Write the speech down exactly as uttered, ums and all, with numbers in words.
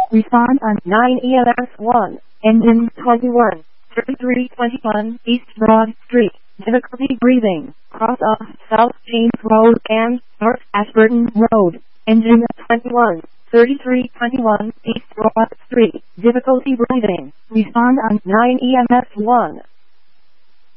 Respond on nine E M S one. Engine twenty-one. thirty-three twenty-one East Broad Street. Difficulty breathing. Cross off South James Road and North Ashburton Road. Engine twenty-one. thirty-three twenty-one East Broad Street. Difficulty breathing. Respond on nine E M S one.